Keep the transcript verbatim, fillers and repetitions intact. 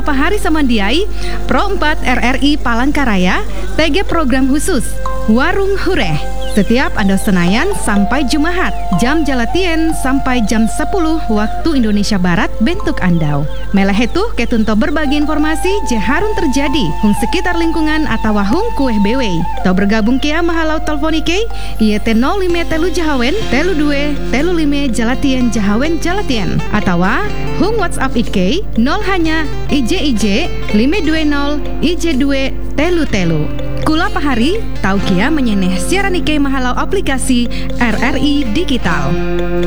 Pahari Samandiai, Pro empat R R I Palangkaraya, T G Program Khusus, Warung Hureh. Setiap Ando Senayan sampai Jumahat, jam jalatien sampai jam sepuluh waktu Indonesia Barat bentuk Andau. Melah itu ketunto berbagi informasi je harun terjadi hung sekitar lingkungan atau hung kueh bewe. Tau bergabung kia mahalau teleponike ieu teh nol lima telu Jahawen telu dua telu lima jalatien Jahawen jalatien atau hung WhatsApp Ike nol hanya I J I J lima dua nol I J dua telu telu. Kula Pahari, tau kia menyeneh siaran Ike mahalau aplikasi R R I Digital.